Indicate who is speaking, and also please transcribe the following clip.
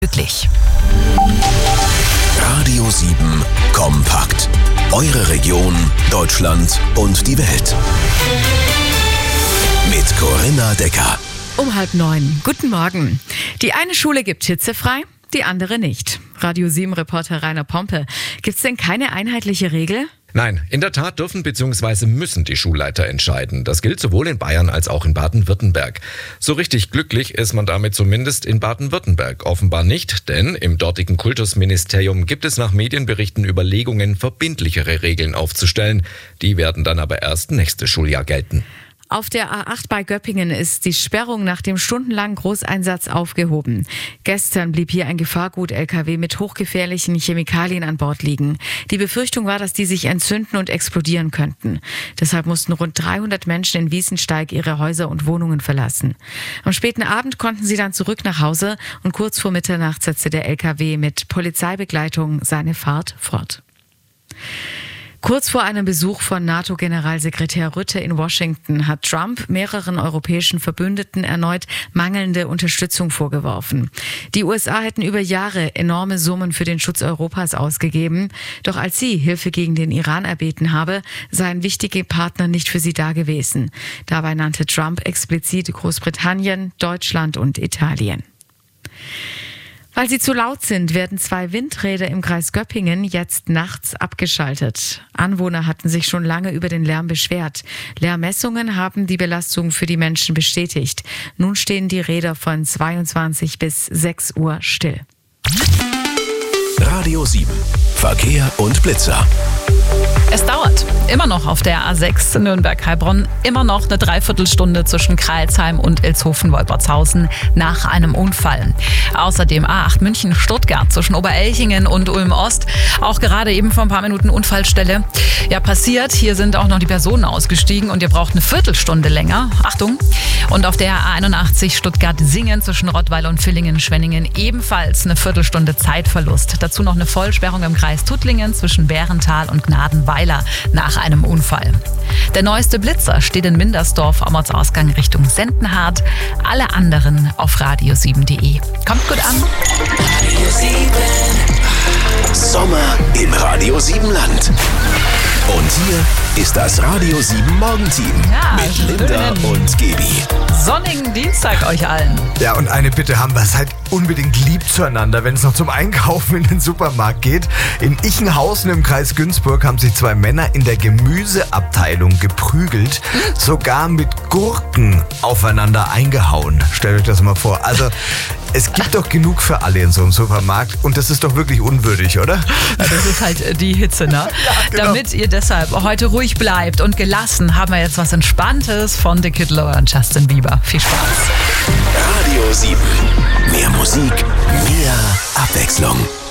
Speaker 1: Glücklich.
Speaker 2: Radio 7 kompakt. Eure Region, Deutschland und die Welt. Mit Corinna Decker.
Speaker 1: Um 8:30. Guten Morgen. Die eine Schule gibt hitzefrei, die andere nicht. Radio 7-Reporter Rainer Pompe. Gibt's denn keine einheitliche Regel?
Speaker 3: Nein, in der Tat dürfen bzw. müssen die Schulleiter entscheiden. Das gilt sowohl in Bayern als auch in Baden-Württemberg. So richtig glücklich ist man damit zumindest in Baden-Württemberg offenbar nicht, denn im dortigen Kultusministerium gibt es nach Medienberichten Überlegungen, verbindlichere Regeln aufzustellen. Die werden dann aber erst nächstes Schuljahr gelten.
Speaker 1: Auf der A8 bei Göppingen ist die Sperrung nach dem stundenlangen Großeinsatz aufgehoben. Gestern blieb hier ein Gefahrgut-LKW mit hochgefährlichen Chemikalien an Bord liegen. Die Befürchtung war, dass die sich entzünden und explodieren könnten. Deshalb mussten rund 300 Menschen in Wiesensteig ihre Häuser und Wohnungen verlassen. Am späten Abend konnten sie dann zurück nach Hause und kurz vor Mitternacht setzte der LKW mit Polizeibegleitung seine Fahrt fort. Kurz vor einem Besuch von NATO-Generalsekretär Rutte in Washington hat Trump mehreren europäischen Verbündeten erneut mangelnde Unterstützung vorgeworfen. Die USA hätten über Jahre enorme Summen für den Schutz Europas ausgegeben. Doch als sie Hilfe gegen den Iran erbeten habe, seien wichtige Partner nicht für sie da gewesen. Dabei nannte Trump explizit Großbritannien, Deutschland und Italien. Weil sie zu laut sind, werden 2 Windräder im Kreis Göppingen jetzt nachts abgeschaltet. Anwohner hatten sich schon lange über den Lärm beschwert. Lärmmessungen haben die Belastung für die Menschen bestätigt. Nun stehen die Räder von 22 bis 6 Uhr still.
Speaker 2: Radio 7. Verkehr und Blitzer.
Speaker 4: Es dauert immer noch auf der A6 Nürnberg-Heilbronn, immer noch eine Dreiviertelstunde zwischen Crailsheim und Ilshofen-Wolpertshausen nach einem Unfall. Außerdem A8 München-Stuttgart zwischen Oberelchingen und Ulm-Ost, auch gerade eben vor ein paar Minuten Unfallstelle. Ja, passiert, hier sind auch noch die Personen ausgestiegen und ihr braucht eine Viertelstunde länger. Achtung! Und auf der A81 Stuttgart-Singen zwischen Rottweil und Villingen-Schwenningen ebenfalls eine Viertelstunde Zeitverlust. Dazu noch eine Vollsperrung im Kreis Tuttlingen zwischen Bärental und Gnadenweiler nach einem Unfall. Der neueste Blitzer steht in Mindersdorf am Ortsausgang Richtung Sendenhardt. Alle anderen auf radio7.de. Kommt gut an.
Speaker 2: Radio 7. Sommer im Radio 7 Land. Und hier ist das Radio 7 Morgenteam mit Linda und Gaby.
Speaker 4: Sonnigen Dienstag euch allen.
Speaker 5: Ja, und eine Bitte haben wir, seid unbedingt lieb zueinander, wenn es noch zum Einkaufen in den Supermarkt geht. In Ichenhausen im Kreis Günzburg haben sich 2 Männer in der Gemüseabteilung geprügelt, sogar mit Gurken aufeinander eingehauen. Stellt euch das mal vor. Also, es gibt doch genug für alle in so einem Supermarkt und das ist doch wirklich unwürdig, oder?
Speaker 4: Ja, das ist halt die Hitze, ne?
Speaker 5: Ja, genau.
Speaker 4: Damit ihr deshalb heute ruhig bleibt und gelassen, haben wir jetzt was Entspanntes von The Kid Laroi und Justin Bieber. Viel Spaß.
Speaker 2: Radio 7. Mehr Musik, mehr Abwechslung.